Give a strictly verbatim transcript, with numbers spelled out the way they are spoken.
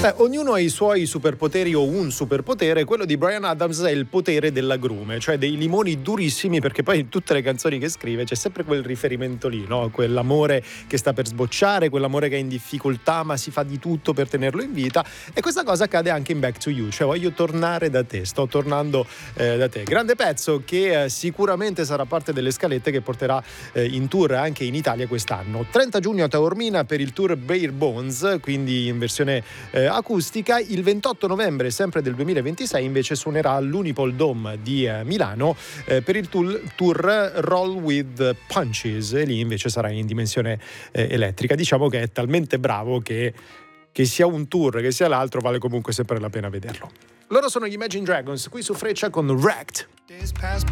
Beh, ognuno ha i suoi superpoteri o un superpotere. Quello di Bryan Adams è il potere dell'agrume, cioè dei limoni durissimi, perché poi in tutte le canzoni che scrive c'è sempre quel riferimento lì, no? Quell'amore che sta per sbocciare, quell'amore che è in difficoltà ma si fa di tutto per tenerlo in vita, e questa cosa accade anche in Back to You, cioè voglio tornare da te, sto tornando eh, da te. Grande pezzo che eh, sicuramente sarà parte delle scalette che porterà eh, in tour anche in Italia quest'anno. trenta giugno a Taormina per il tour Bare Bones, quindi in versione eh, acustica. Il ventotto novembre sempre del duemilaventisei invece suonerà all'Unipol Dome di eh, Milano eh, per il tour, tour Roll with Punches, e lì invece sarà in dimensione eh, elettrica. Diciamo che è talmente bravo che che sia un tour che sia l'altro vale comunque sempre la pena vederlo. Loro sono gli Imagine Dragons qui su Freccia con Wrecked.